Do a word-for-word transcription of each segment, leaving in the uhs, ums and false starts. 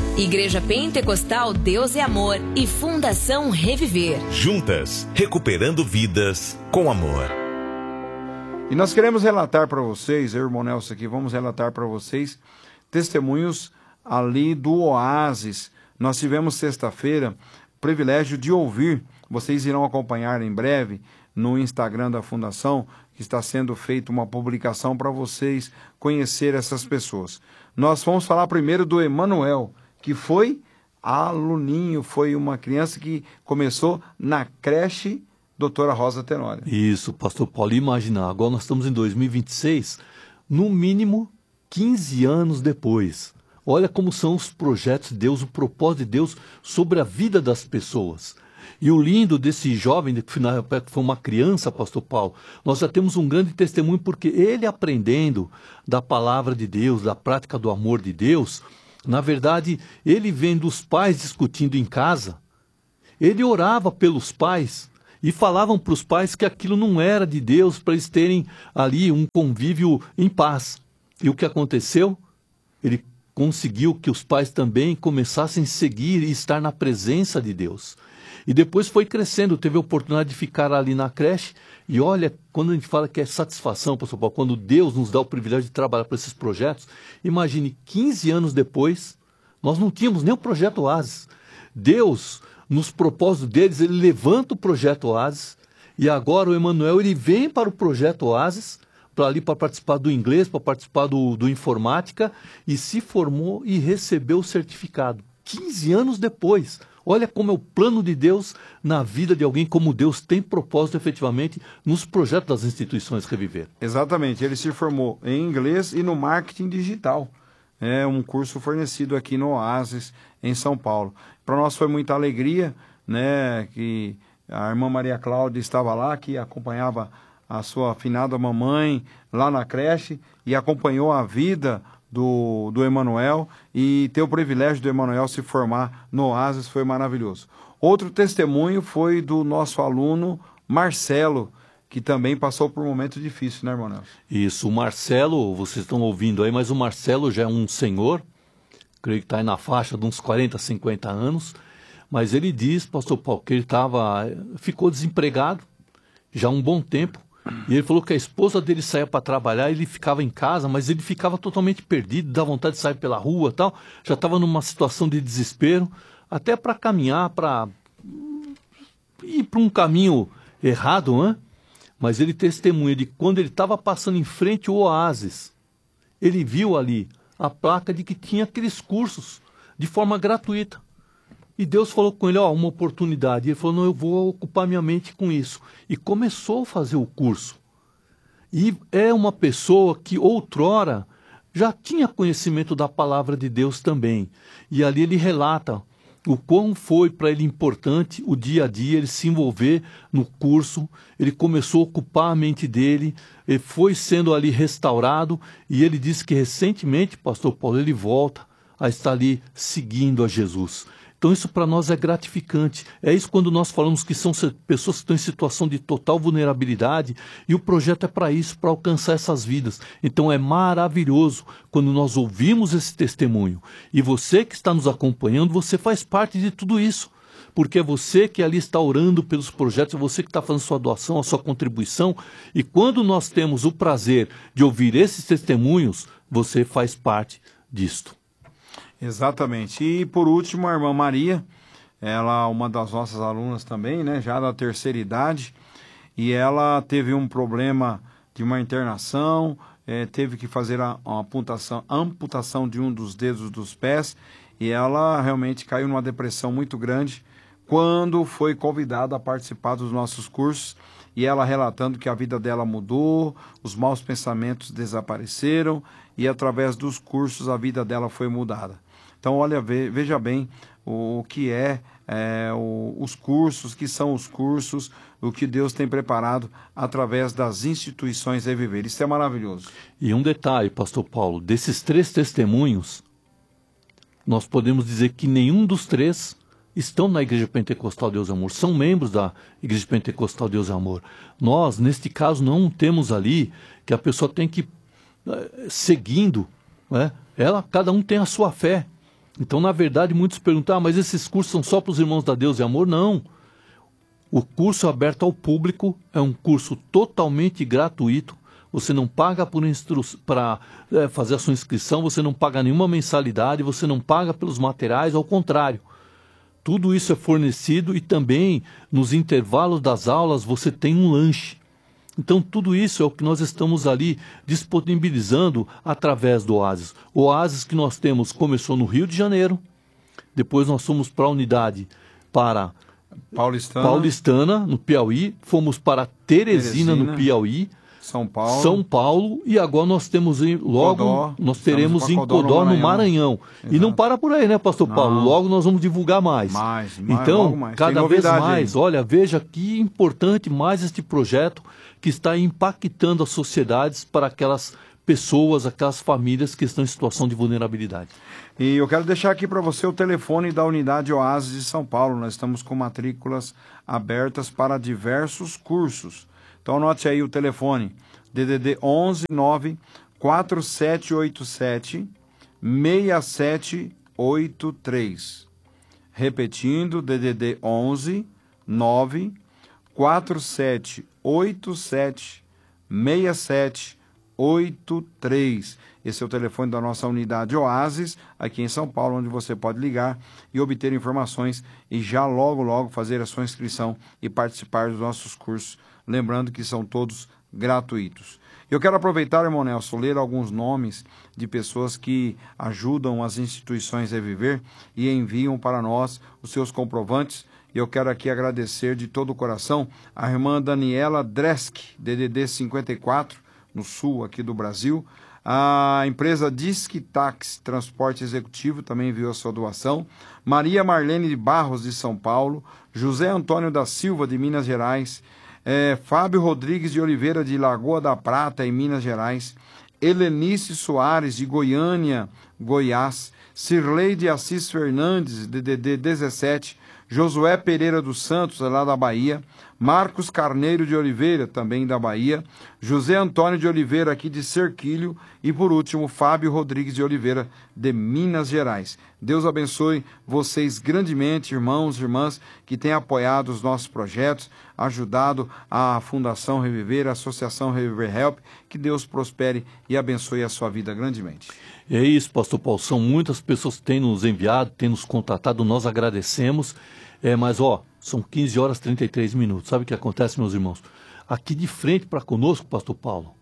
Igreja Pentecostal Deus é Amor e Fundação Reviver. Juntas, recuperando vidas com amor. E nós queremos relatar para vocês, eu e o irmão Nelson aqui, vamos relatar para vocês testemunhos ali do Oásis. Nós tivemos sexta-feira o privilégio de ouvir, vocês irão acompanhar em breve no Instagram da Fundação, que está sendo feita uma publicação para vocês conhecer essas pessoas. Nós vamos falar primeiro do Emanuel, que foi aluninho, foi uma criança que começou na creche Doutora Rosa Tenório. Isso, pastor Paulo, imagina, agora nós estamos em dois mil e vinte e seis, no mínimo quinze anos depois. Olha como são os projetos de Deus, o propósito de Deus sobre a vida das pessoas. E o lindo desse jovem, que na época foi uma criança, pastor Paulo, nós já temos um grande testemunho, porque ele aprendendo da palavra de Deus, da prática do amor de Deus, na verdade, ele vendo os pais discutindo em casa, ele orava pelos pais e falavam para os pais que aquilo não era de Deus, para eles terem ali um convívio em paz. E o que aconteceu? Ele conseguiu que os pais também começassem a seguir e estar na presença de Deus. E depois foi crescendo, teve a oportunidade de ficar ali na creche. E olha, quando a gente fala que é satisfação, pastor Paulo, quando Deus nos dá o privilégio de trabalhar para esses projetos, imagine, quinze anos depois, nós não tínhamos nem o projeto Oásis. Deus, nos propósitos deles, ele levanta o projeto Oásis, e agora o Emanuel, ele vem para o projeto Oásis, para ali para participar do inglês, para participar do, do informática, e se formou e recebeu o certificado. quinze anos depois. Olha como é o plano de Deus na vida de alguém, como Deus tem propósito efetivamente nos projetos das instituições Reviver. Exatamente, ele se formou em inglês e no marketing digital. É um curso fornecido aqui no Oásis, em São Paulo. Para nós foi muita alegria, né, que a irmã Maria Cláudia estava lá, que acompanhava a sua afinada mamãe lá na creche e acompanhou a vida do, do Emanuel, e ter o privilégio do Emanuel se formar no Oásis foi maravilhoso. Outro testemunho foi do nosso aluno Marcelo, que também passou por um momento difícil, né, irmão Nelson? Isso, o Marcelo, vocês estão ouvindo aí, mas o Marcelo já é um senhor, creio que está aí na faixa de uns quarenta, cinquenta anos, mas ele diz, pastor Paulo, que ele tava, ficou desempregado já há um bom tempo, e ele falou que a esposa dele saía para trabalhar, ele ficava em casa, mas ele ficava totalmente perdido, dá vontade de sair pela rua e tal, já estava numa situação de desespero, até para caminhar, para ir para um caminho errado, né? Mas ele testemunha de que quando ele estava passando em frente ao Oásis, ele viu ali a placa de que tinha aqueles cursos de forma gratuita. E Deus falou com ele, ó, uma oportunidade. E ele falou, não, eu vou ocupar minha mente com isso. E começou a fazer o curso. E é uma pessoa que outrora já tinha conhecimento da palavra de Deus também. E ali ele relata o quão foi para ele importante o dia a dia, ele se envolver no curso, ele começou a ocupar a mente dele, ele foi sendo ali restaurado, e ele disse que recentemente, pastor Paulo, ele volta a estar ali seguindo a Jesus. Então isso para nós é gratificante. É isso quando nós falamos que são pessoas que estão em situação de total vulnerabilidade, e o projeto é para isso, para alcançar essas vidas. Então é maravilhoso quando nós ouvimos esse testemunho. E você que está nos acompanhando, você faz parte de tudo isso. Porque é você que ali está orando pelos projetos, é você que está fazendo sua doação, a sua contribuição. E quando nós temos o prazer de ouvir esses testemunhos, você faz parte disto. Exatamente. E por último, a irmã Maria, ela é uma das nossas alunas também, né, já da terceira idade, e ela teve um problema de uma internação, é, teve que fazer a, a amputação, amputação de um dos dedos dos pés, e ela realmente caiu numa depressão muito grande quando foi convidada a participar dos nossos cursos, e ela relatando que a vida dela mudou, os maus pensamentos desapareceram, e através dos cursos a vida dela foi mudada. Então, olha, veja bem o que é, é o, os cursos, que são os cursos, o que Deus tem preparado através das instituições Reviver. Isso é maravilhoso. E um detalhe, pastor Paulo, desses três testemunhos, nós podemos dizer que nenhum dos três estão na Igreja Pentecostal Deus e Amor, são membros da Igreja Pentecostal Deus e Amor. Nós, neste caso, não temos ali que a pessoa tem que, seguindo, né? Ela, cada um tem a sua fé. Então, na verdade, muitos perguntam, ah, mas esses cursos são só para os irmãos da Deus e Amor? Não. O curso aberto ao público é um curso totalmente gratuito. Você não paga para é, fazer a sua inscrição, você não paga nenhuma mensalidade, você não paga pelos materiais, ao contrário. Tudo isso é fornecido e também nos intervalos das aulas você tem um lanche. Então tudo isso é o que nós estamos ali disponibilizando através do Oasis. O Oasis que nós temos começou no Rio de Janeiro, depois nós fomos para a unidade para Paulistana, Paulistana no Piauí, fomos para Teresina, Teresina, no Piauí, São Paulo. São Paulo e agora nós temos em, logo Codó, nós teremos em Codó, Codó, no Maranhão. No Maranhão. E não para por aí, né, pastor não. Paulo? Logo nós vamos divulgar mais. Mais, mais então, mais. cada vez mais, aí. Olha, veja que importante mais este projeto que está impactando as sociedades para aquelas pessoas, aquelas famílias que estão em situação de vulnerabilidade. E eu quero deixar aqui para você o telefone da unidade Oasis de São Paulo. Nós estamos com matrículas abertas para diversos cursos. Então anote aí o telefone, D D D onze nove quatro sete oito sete seis sete oito três. Repetindo, D D D onze nove quatro sete oito sete seis sete oito três. Esse é o telefone da nossa unidade Oasis, aqui em São Paulo, onde você pode ligar e obter informações e já logo, logo fazer a sua inscrição e participar dos nossos cursos. Lembrando que são todos gratuitos. Eu quero aproveitar, irmão Nelson, ler alguns nomes de pessoas que ajudam as instituições a viver e enviam para nós os seus comprovantes. E eu quero aqui agradecer de todo o coração a irmã Daniela Dresk, D D D cinquenta e quatro, no sul aqui do Brasil. A empresa Disque Taxi Transporte Executivo também enviou a sua doação. Maria Marlene de Barros, de São Paulo. José Antônio da Silva, de Minas Gerais. É, Fábio Rodrigues de Oliveira, de Lagoa da Prata, em Minas Gerais. Helenice Soares, de Goiânia, Goiás. Cirlei de Assis Fernandes, D D D dezessete. Josué Pereira dos Santos, lá da Bahia. Marcos Carneiro de Oliveira, também da Bahia. José Antônio de Oliveira, aqui de Serquilho. E, por último, Fábio Rodrigues de Oliveira, de Minas Gerais. Deus abençoe vocês grandemente, irmãos e irmãs, que têm apoiado os nossos projetos, ajudado a Fundação Reviver, a Associação Reviver Help. Que Deus prospere e abençoe a sua vida grandemente. É isso, pastor Paulo. São muitas pessoas que têm nos enviado, têm nos contatado, nós agradecemos. É, mas, ó, são quinze horas e trinta e três minutos. Sabe o que acontece, meus irmãos? Aqui de frente para conosco, pastor Paulo.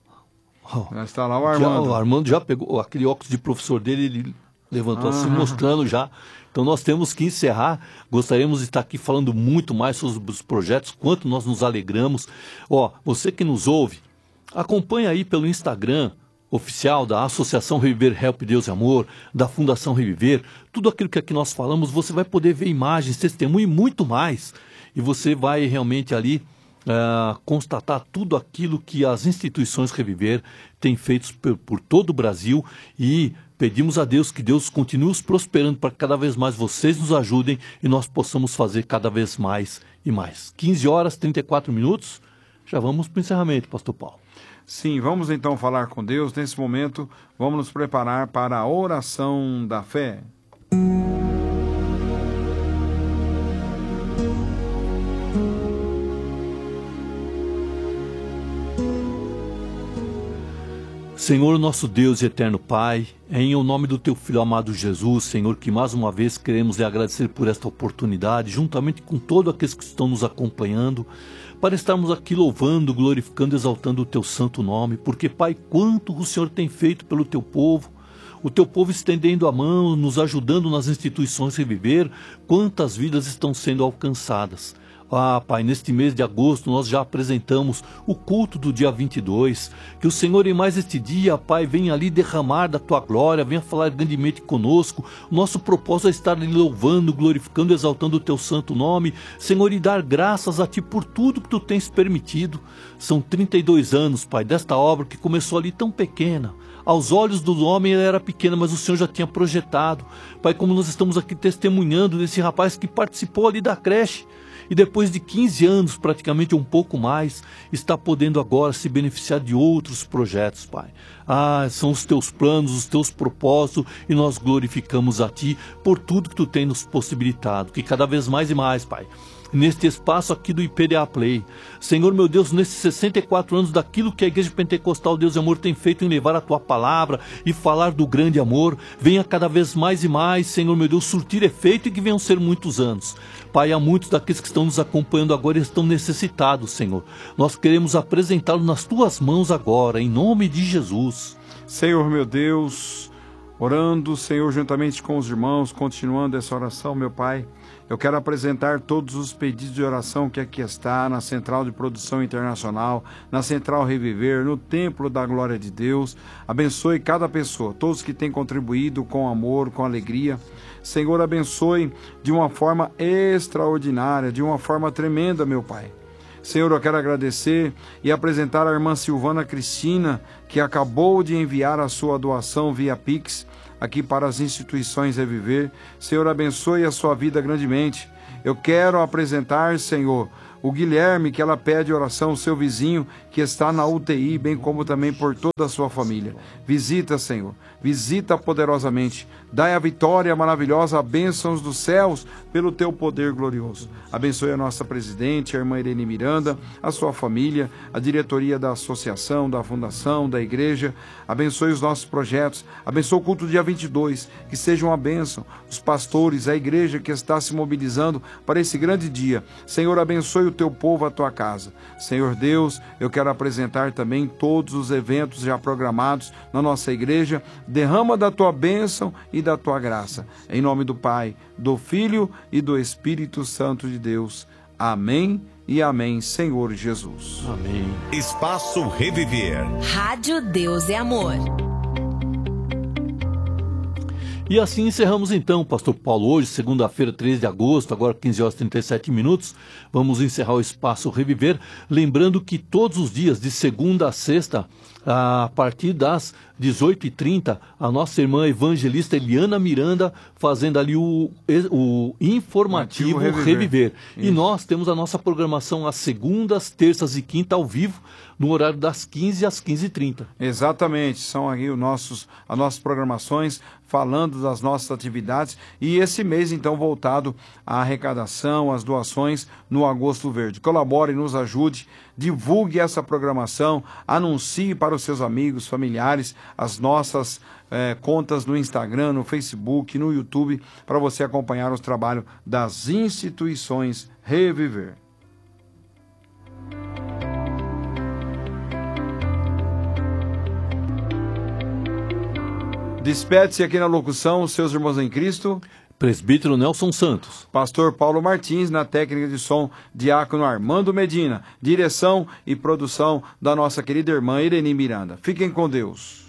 Oh, já está lá o Armando. Já, o Armando já pegou aquele óculos de professor dele, ele levantou ah. assim, mostrando já. Então nós temos que encerrar. Gostaríamos de estar aqui falando muito mais sobre os projetos, quanto nós nos alegramos. Ó, você que nos ouve, acompanha aí pelo Instagram oficial da Associação Reviver Help Deus e Amor, da Fundação Reviver, tudo aquilo que aqui nós falamos, você vai poder ver imagens, testemunho e muito mais. E você vai realmente ali uh, constatar tudo aquilo que as instituições Reviver têm feito por, por todo o Brasil e pedimos a Deus que Deus continue os prosperando para que cada vez mais vocês nos ajudem e nós possamos fazer cada vez mais e mais. quinze horas e trinta e quatro minutos, já vamos para o encerramento, pastor Paulo. Sim, vamos então falar com Deus. Nesse momento, vamos nos preparar para a oração da fé. Senhor, nosso Deus e eterno Pai, é em o nome do Teu Filho amado Jesus, Senhor, que mais uma vez queremos lhe agradecer por esta oportunidade, juntamente com todos aqueles que estão nos acompanhando, para estarmos aqui louvando, glorificando, exaltando o Teu santo nome, porque, Pai, quanto o Senhor tem feito pelo Teu povo, o Teu povo estendendo a mão, nos ajudando nas instituições Reviver, quantas vidas estão sendo alcançadas. Ah, Pai, neste mês de agosto nós já apresentamos o culto do dia vinte e dois. Que o Senhor em mais este dia, Pai, venha ali derramar da Tua glória, venha falar grandemente conosco. Nosso propósito é estar ali louvando, glorificando, exaltando o Teu santo nome. Senhor, e dar graças a Ti por tudo que Tu tens permitido. São trinta e dois anos, Pai, desta obra que começou ali tão pequena. Aos olhos do homem ela era pequena, mas o Senhor já tinha projetado. Pai, como nós estamos aqui testemunhando desse rapaz que participou ali da creche. e depois de quinze anos, praticamente um pouco mais, está podendo agora se beneficiar de outros projetos, Pai. Ah, são os teus planos, os teus propósitos, e nós glorificamos a Ti por tudo que Tu tem nos possibilitado, que cada vez mais e mais, Pai, neste espaço aqui do I P D A Play, Senhor meu Deus, nesses sessenta e quatro anos daquilo que a Igreja Pentecostal Deus e Amor tem feito em levar a Tua palavra e falar do grande amor, venha cada vez mais e mais, Senhor meu Deus, surtir efeito, e que venham ser muitos anos. Pai, há muitos daqueles que estão nos acompanhando agora e estão necessitados, Senhor. Nós queremos apresentá-los nas Tuas mãos agora, em nome de Jesus. Senhor meu Deus, orando, Senhor, juntamente com os irmãos, continuando essa oração, meu Pai, eu quero apresentar todos os pedidos de oração que aqui está, na Central de Produção Internacional, na Central Reviver, no Templo da Glória de Deus. Abençoe cada pessoa, todos que têm contribuído com amor, com alegria. Senhor, abençoe de uma forma extraordinária, de uma forma tremenda, meu Pai. Senhor, eu quero agradecer e apresentar a irmã Silvana Cristina, que acabou de enviar a sua doação via Pix, aqui para as instituições Reviver. Senhor, abençoe a sua vida grandemente. Eu quero apresentar, Senhor, o Guilherme, que ela pede oração, o seu vizinho, que está na U T I, bem como também por toda a sua família. Visita, Senhor, visita poderosamente. Dai a vitória maravilhosa, a bênçãos dos céus, pelo teu poder glorioso. Abençoe a nossa presidente, a irmã Irene Miranda, a sua família, a diretoria da associação, da fundação, da igreja. Abençoe os nossos projetos. Abençoe o culto dia vinte e dois, que seja uma bênção. Os pastores, a igreja que está se mobilizando para esse grande dia. Senhor, abençoe o teu povo, a tua casa. Senhor Deus, eu quero apresentar também todos os eventos já programados na nossa igreja. Derrama da tua bênção e da tua graça. Em nome do Pai, do Filho e do Espírito Santo de Deus. Amém e amém, Senhor Jesus. Amém. Espaço Reviver. Rádio Deus é Amor. E assim encerramos então, Pastor Paulo, hoje, segunda-feira, três de agosto, agora quinze horas e trinta e sete minutos, vamos encerrar o Espaço Reviver, lembrando que todos os dias, de segunda a sexta, a partir das dezoito e trinta, a nossa irmã evangelista Eliana Miranda fazendo ali o, o informativo Reviver. Reviver. E nós temos a nossa programação às segundas, terças e quinta ao vivo, no horário das quinze às quinze e trinta. Exatamente, são aí os nossos, as nossas programações falando das nossas atividades, e esse mês então voltado à arrecadação, às doações no Agosto Verde. Colabore, nos ajude, divulgue essa programação, anuncie para os seus amigos, familiares, as nossas eh, contas no Instagram, no Facebook, no YouTube, para você acompanhar os trabalhos das instituições Reviver. Despede-se aqui na locução os seus irmãos em Cristo. Presbítero Nelson Santos. Pastor Paulo Martins, na técnica de som, diácono Armando Medina. Direção e produção da nossa querida irmã Irene Miranda. Fiquem com Deus.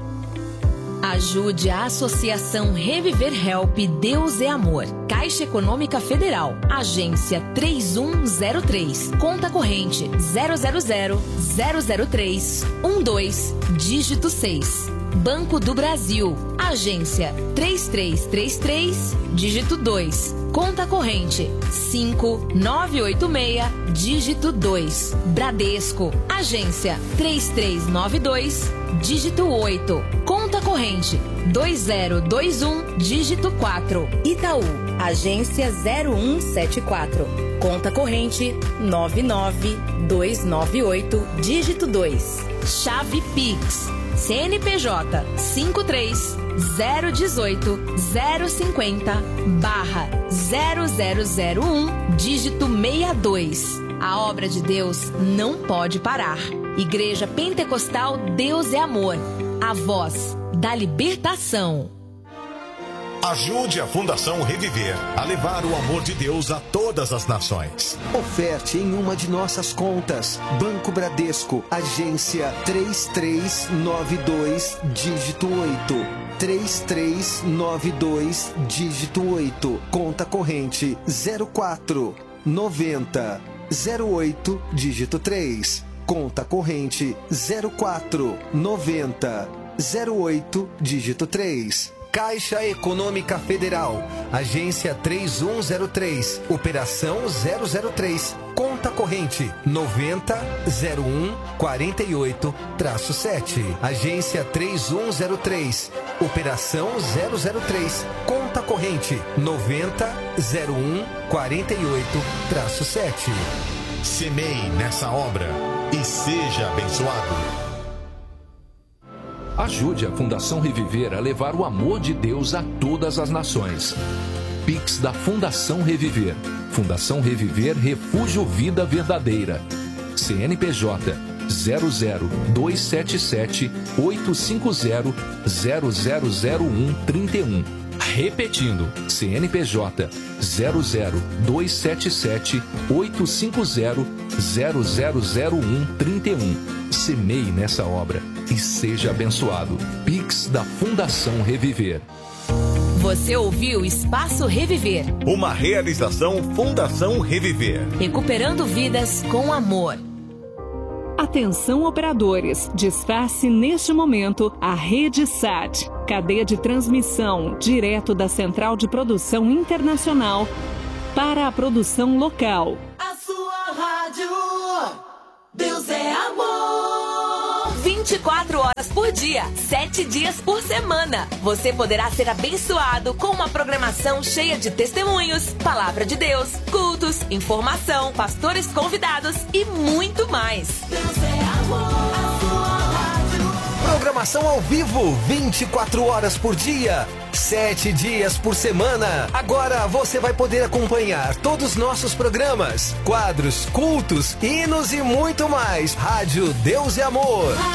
Ajude a Associação Reviver Help Deus é Amor. Caixa Econômica Federal. Agência três um zero três. Conta corrente zero zero zero zero zero três um dois, dígito seis. Banco do Brasil. Agência três três três três, dígito dois. Conta corrente cinco nove oito seis, dígito dois. Bradesco. Agência três três nove dois, dígito oito. Conta corrente dois zero dois um, dígito quatro. Itaú. Agência zero um sete quatro. Conta corrente nove nove dois nove oito, dígito dois. Chave Pix. C N P J cinco três zero um oito zero cinco zero barra zero zero zero um, dígito sessenta e dois. A obra de Deus não pode parar. Igreja Pentecostal Deus é Amor. A voz da libertação. Ajude a Fundação Reviver a levar o amor de Deus a todas as nações. Oferte em uma de nossas contas. Banco Bradesco, agência três três nove dois, dígito oito. três três nove dois, dígito oito. Conta corrente zero quatro noventa zero oito, dígito três. Conta corrente zero quatro noventa zero oito, dígito três. Caixa Econômica Federal, agência três um zero três, operação zero zero três, conta corrente noventa zero um quarenta e oito sete, agência três um zero três, operação zero zero três, conta corrente noventa zero um quarenta e oito sete. Semeie nessa obra e seja abençoado. Ajude a Fundação Reviver a levar o amor de Deus a todas as nações. Pix da Fundação Reviver. Fundação Reviver Refúgio Vida Verdadeira. C N P J zero zero dois sete sete oito cinco zero zero zero zero um três um. Repetindo, C N P J zero zero dois sete sete oito cinco zero zero zero zero um três um. Semeie nessa obra e seja abençoado. Pix da Fundação Reviver. Você ouviu Espaço Reviver. Uma realização Fundação Reviver. Recuperando vidas com amor. Atenção operadores, desface neste momento a Rede Sat, cadeia de transmissão direto da Central de Produção Internacional para a produção local. A sua rádio, Deus é amor. vinte e quatro horas por dia, sete dias por semana. Você poderá ser abençoado com uma programação cheia de testemunhos, palavra de Deus, cultos, informação, pastores convidados e muito mais. Deus é amor, a sua rádio. Programação ao vivo, vinte e quatro horas por dia, sete dias por semana. Agora você vai poder acompanhar todos os nossos programas, quadros, cultos, hinos e muito mais. Rádio Deus é Amor.